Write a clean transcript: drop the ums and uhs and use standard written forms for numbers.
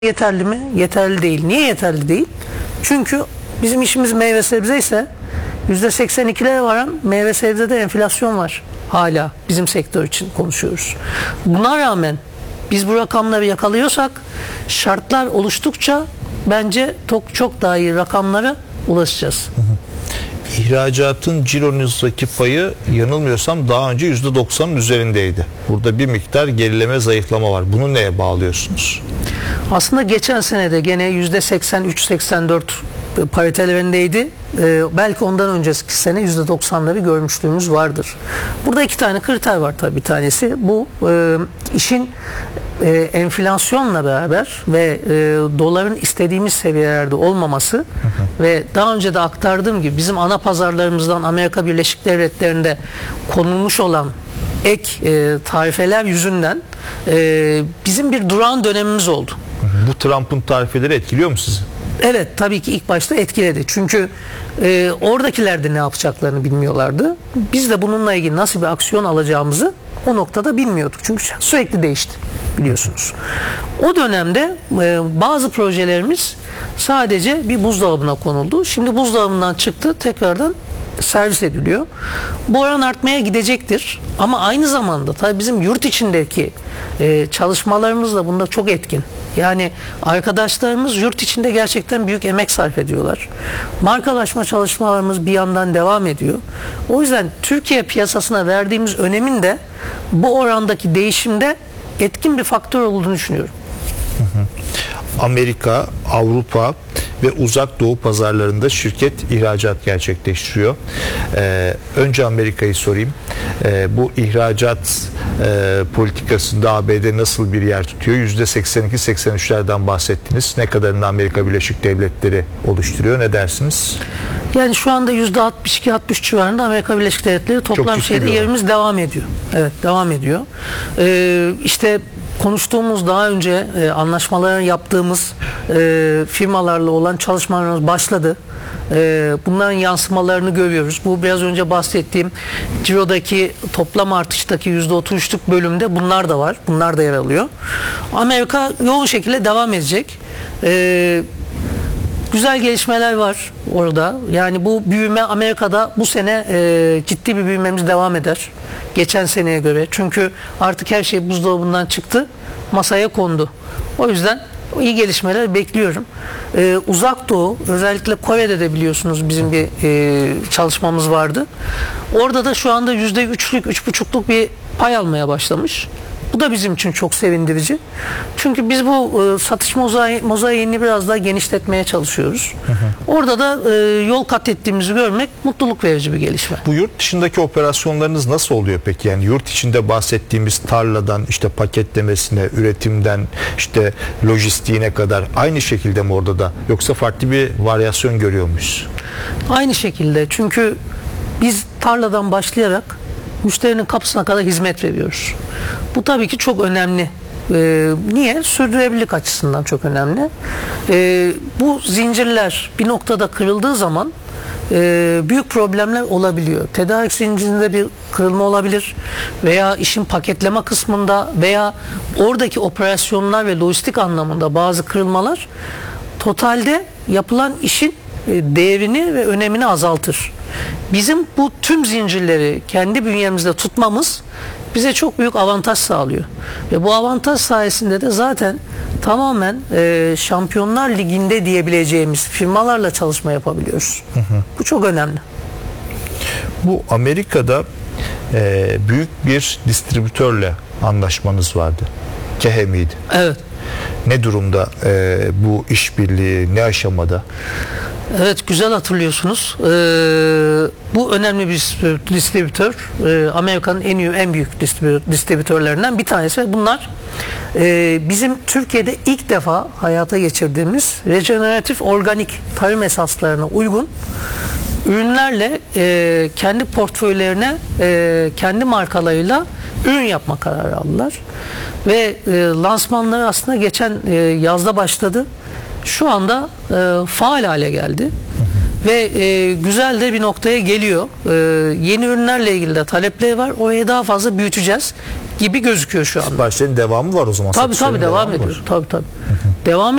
Yeterli mi? Yeterli değil. Niye yeterli değil? Çünkü bizim işimiz meyve sebze ise %82'lere varan meyve sebzede enflasyon var. Hala bizim sektör için konuşuyoruz. Buna rağmen biz bu rakamları yakalıyorsak, şartlar oluştukça bence çok daha iyi rakamlara ulaşacağız. İhracatın cironuzdaki payı yanılmıyorsam daha önce %90'ın üzerindeydi. Burada bir miktar gerileme, zayıflama var. Bunu neye bağlıyorsunuz? Aslında geçen sene de gene %83-84 paritelerindeydi. Belki ondan önceki sene %90'ları görmüşlüğümüz vardır. Burada iki tane kriter var tabii. Bir tanesi bu işin enflasyonla beraber ve doların istediğimiz seviyelerde olmaması ve daha önce de aktardığım gibi bizim ana pazarlarımızdan Amerika Birleşik Devletleri'nde konulmuş olan ek tarifeler yüzünden bizim bir durağan dönemimiz oldu. Bu Trump'ın tarifeleri etkiliyor mu sizi? Evet, tabii ki ilk başta etkiledi. Çünkü oradakiler de ne yapacaklarını bilmiyorlardı. Biz de bununla ilgili nasıl bir aksiyon alacağımızı o noktada bilmiyorduk. Çünkü sürekli değişti, biliyorsunuz. O dönemde bazı projelerimiz sadece bir buzdolabına konuldu. Şimdi buzdolabından çıktı, tekrardan servis ediliyor. Bu oran artmaya gidecektir. Ama aynı zamanda tabii bizim yurt içindeki çalışmalarımız da bunda çok etkin. Yani arkadaşlarımız yurt içinde gerçekten büyük emek sarf ediyorlar. Markalaşma çalışmalarımız bir yandan devam ediyor. O yüzden Türkiye piyasasına verdiğimiz önemin de bu orandaki değişimde etkin bir faktör olduğunu düşünüyorum. Amerika, Avrupa ve Uzak Doğu pazarlarında şirket ihracat gerçekleştiriyor. Önce Amerika'yı sorayım. Bu ihracat politikasında ABD nasıl bir yer tutuyor? %82-83'lerden bahsettiniz. Ne kadarını Amerika Birleşik Devletleri oluşturuyor? Ne dersiniz? Yani şu anda %62-63 civarında Amerika Birleşik Devletleri toplam şeyde yerimiz devam ediyor. Evet, devam ediyor. İşte konuştuğumuz daha önce anlaşmalarını yaptığımız firmalarla olan çalışmalarımız başladı. Bunların yansımalarını görüyoruz. Bu biraz önce bahsettiğim cirodaki toplam artıştaki %33'lük bölümde bunlar da var. Bunlar da yer alıyor. Amerika yoğun şekilde devam edecek. Güzel gelişmeler var orada. Yani bu büyüme Amerika'da bu sene ciddi bir büyümemiz devam eder. Geçen seneye göre. Çünkü artık her şey buzdolabından çıktı. Masaya kondu. O yüzden iyi gelişmeler bekliyorum. Uzak Doğu, özellikle Kore'de de biliyorsunuz bizim bir çalışmamız vardı. Orada da şu anda %3'lük, %3,5'luk bir pay almaya başlamış. Bu da bizim için çok sevindirici. Çünkü biz bu satış mozaiğini biraz daha genişletmeye çalışıyoruz. Orada da yol kat ettiğimizi görmek mutluluk verici bir gelişme. Bu yurt dışındaki operasyonlarınız nasıl oluyor peki? Yani yurt içinde bahsettiğimiz tarladan işte paketlemesine, üretimden işte lojistiğine kadar aynı şekilde mi orada da? Yoksa farklı bir varyasyon görüyor muyuz? Aynı şekilde. Çünkü biz tarladan başlayarak müşterinin kapısına kadar hizmet veriyoruz. Bu tabii ki çok önemli. Niye? Sürdürülebilirlik açısından çok önemli. Bu zincirler bir noktada kırıldığı zaman büyük problemler olabiliyor. Tedarik zincirinde bir kırılma olabilir veya işin paketleme kısmında veya oradaki operasyonlar ve lojistik anlamında bazı kırılmalar totalde yapılan işin değerini ve önemini azaltır. Bizim bu tüm zincirleri kendi bünyemizde tutmamız bize çok büyük avantaj sağlıyor. Ve bu avantaj sayesinde de zaten tamamen Şampiyonlar Ligi'nde diyebileceğimiz firmalarla çalışma yapabiliyoruz. Bu çok önemli. Bu Amerika'da büyük bir distribütörle anlaşmanız vardı. KEHEM'iydi. Evet. Ne durumda bu işbirliği, ne aşamada? Evet, güzel hatırlıyorsunuz. Bu önemli bir distribütör. Amerika'nın en büyük distribütörlerinden bir tanesi. Bunlar bizim Türkiye'de ilk defa hayata geçirdiğimiz rejeneratif organik tarım esaslarına uygun ürünlerle kendi portföylerine kendi markalarıyla ürün yapma kararı aldılar. Ve lansmanları aslında geçen yazda başladı. Şu anda faal hale geldi. Ve güzel de bir noktaya geliyor. Yeni ürünlerle ilgili de talepleri var. Orayı daha fazla büyüteceğiz gibi gözüküyor şu anda. Siparişlerin devamı var o zaman. Tabii devam ediyor. Tabii. Devam